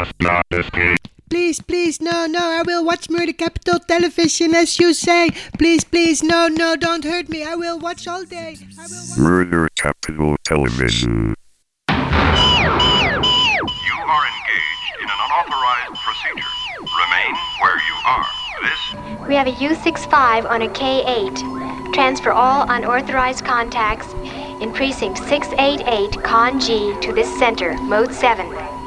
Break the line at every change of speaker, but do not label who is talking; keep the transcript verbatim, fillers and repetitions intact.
must not escape.
Please, please, no, no, I will watch Murder Capital Television as you say. Please, please, no, no, don't hurt me. I will watch all day. I will watch...
Murder Capital Television.
You are engaged in an unauthorized procedure. Remain where you are. This...
We have a U sixty-five on a K eight. Transfer all unauthorized contacts in precinct six eighty-eight Con G to this center, mode seven.